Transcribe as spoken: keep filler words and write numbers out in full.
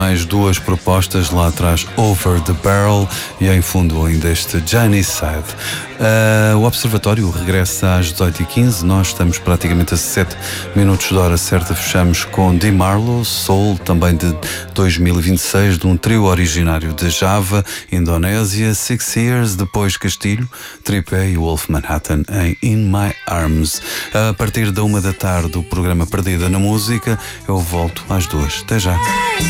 Mais duas propostas, lá atrás Over the Barrel e em fundo ainda este Johnny Side. Uh, o Observatório regressa às dezoito e quinze, nós estamos praticamente a sete minutos de hora certa, fechamos com Di Marlo, Soul, também de dois mil e vinte e seis, de um trio originário de Java, Indonésia, Six Years, depois Castilho, Tripé e Wolf Manhattan em In My Arms. A partir da uma da tarde, o programa Perdida na Música, eu volto às duas. Até já.